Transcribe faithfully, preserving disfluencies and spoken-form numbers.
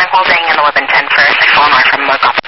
holding in eleven ten for six one R from Montgomery.